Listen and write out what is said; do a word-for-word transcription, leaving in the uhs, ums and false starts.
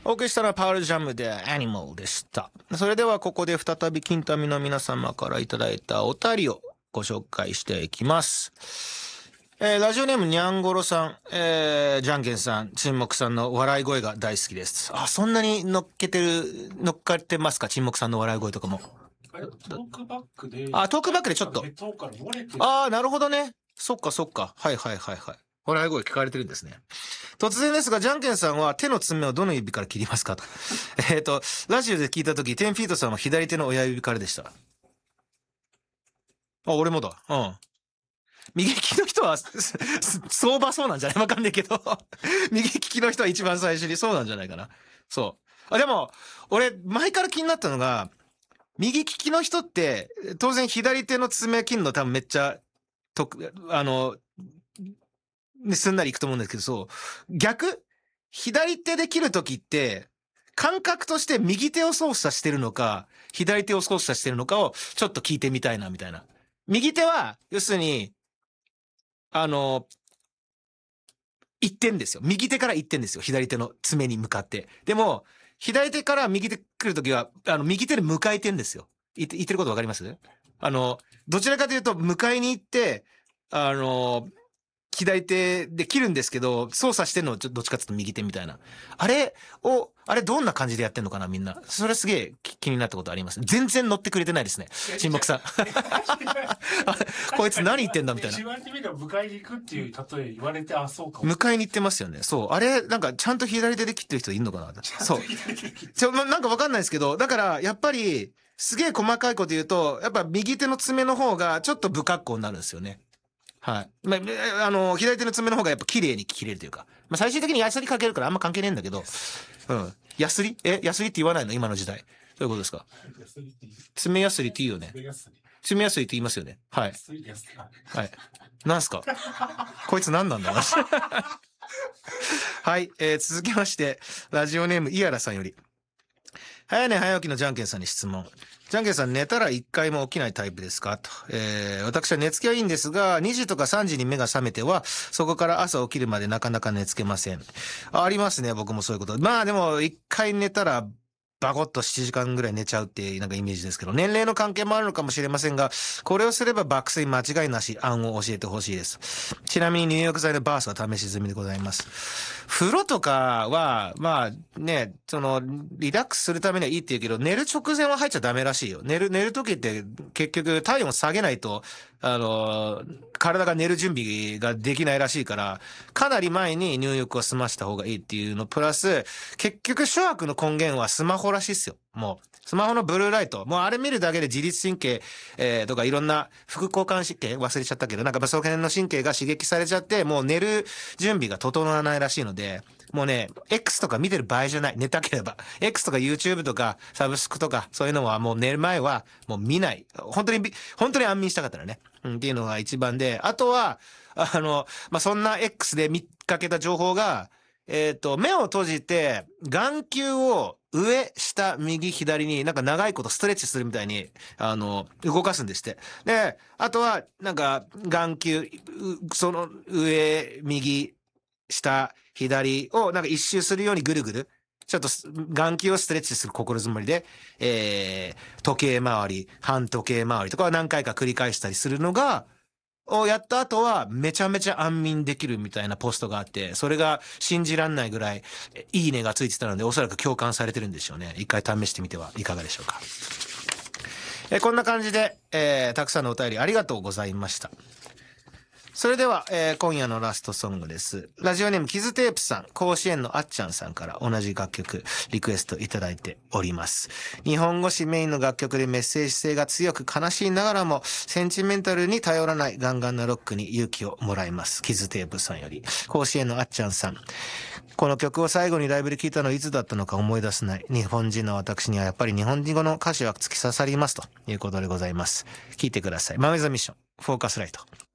お送りしたのはパウルジャムでアニマルでした。それではここで再び金民の皆様からいただいたお便りをご紹介していきます。えー、ラジオネームにゃんごろさん、えー、じゃんけんさん、沈黙さんの笑い声が大好きです。あ、そんなに乗っけてる、乗っかってますか、沈黙さんの笑い声とかも。 あれトークバックで。 あ、トークバックでちょっと。ああ、なるほどね。そっかそっか。はいはいはいはい。笑い声聞かれてるんですね。突然ですが、じゃんけんさんは手の爪をどの指から切りますかと。えっと、ラジオで聞いたとき、テンフィートさんは左手の親指からでした。あ、俺もだ。うん。右利きの人は、相場そうなんじゃない？わかんないけど。右利きの人は一番最初にそうなんじゃないかな。そう。あ、でも、俺、前から気になったのが、右利きの人って、当然左手の爪切るの多分めっちゃ、と、あの、すんなりいくと思うんですけど、そう。逆？左手で切るときって、感覚として右手を操作してるのか、左手を操作してるのかをちょっと聞いてみたいな、みたいな。右手は、要するに、あの、一点ですよ。右手から一点ですよ。左手の爪に向かって。でも、左手から右手来るときは、あの、右手で迎えてんですよ。言って、言ってることわかります？あの、どちらかというと、迎えに行って、あの、左手で切るんですけど、操作してるのはどっちかっていうと右手みたいな。あれを、あれどんな感じでやってんのかな、みんな。それすげえ気になったことあります。全然乗ってくれてないですね。沈黙さん。こいつ何言ってんだみたいな。 一番目が迎えに行くっていう例え言われて、あ、そうかも。 迎えに行ってますよね。そう。あれ、なんかちゃんと左手で切ってる人いるのかな。そう。ちょ、なんかわかんないですけど、だからやっぱり、すげえ細かいこと言うと、やっぱ右手の爪の方がちょっと不格好になるんですよね。はい。まあ、あの、左手の爪の方がやっぱ綺麗に切れるというか。まあ、最終的にヤスリかけるからあんま関係ねえんだけど。うん。ヤスリえヤスリって言わないの今の時代。どういうことですか？爪ヤスリって言うよね。爪ヤスリって言いますよね。はい。はい。なんすかこいつ何なんだはい、えー。続きまして、ラジオネームイアラさんより。早寝早起きのじゃんけんさんに質問。じゃんけんさん、寝たら一回も起きないタイプですかと。えー、私は寝つきはいいんですが、にじとかさんじに目が覚めては、そこから朝起きるまでなかなか寝つけません。あ、ありますね、僕もそういうこと。まあでも、一回寝たら、バコッとしちじかんぐらい寝ちゃうっていうなんかイメージですけど、年齢の関係もあるのかもしれませんが、これをすれば爆睡間違いなし案を教えてほしいです。ちなみに入浴剤のバースは試し済みでございます。風呂とかは、まあね、その、リラックスするためにはいいって言うけど、寝る直前は入っちゃダメらしいよ。寝る、寝る時って結局体温下げないと、あの、体が寝る準備ができないらしいから、かなり前に入浴を済ました方がいいっていうのプラス、結局諸悪の根源はスマホらしいっすよ。もう、スマホのブルーライト。もうあれ見るだけで自律神経、えー、とかいろんな副交感神経忘れちゃったけど、なんかその辺の神経が刺激されちゃって、もう寝る準備が整わないらしいので、もうね、X とか見てる場合じゃない。寝たければ。X とか YouTube とかサブスクとかそういうのはもう寝る前はもう見ない。本当に、本当に安眠したかったらね。うん、っていうのが一番で。あとは、あの、まあ、そんな X で見かけた情報が、えっと、目を閉じて、眼球を上、下、右、左になんか長いことストレッチするみたいに、あの、動かすんですって。で、あとは、なんか、眼球、その上、右、下、左をなんか一周するようにぐるぐる、ちょっと眼球をストレッチする心づもりで、えー、時計回り、半時計回りとかは何回か繰り返したりするのが、をやった後はめちゃめちゃ安眠できるみたいなポストがあって、それが信じらんないぐらいいいねがついてたので、おそらく共感されてるんでしょうね。一回試してみてはいかがでしょうか。えこんな感じで、えー、たくさんのお便りありがとうございました。それでは、えー、今夜のラストソングです。ラジオネームキズテープさん、甲子園のあっちゃんさんから同じ楽曲リクエストいただいております。日本語詞メインの楽曲でメッセージ性が強く悲しいながらもセンチメンタルに頼らないガンガンなロックに勇気をもらいます。キズテープさんより。甲子園のあっちゃんさん。この曲を最後にライブで聴いたのはいつだったのか思い出せない。日本人の私にはやっぱり日本語の歌詞は突き刺さりますということでございます。聴いてください。マメザミッション、フォーカスライト。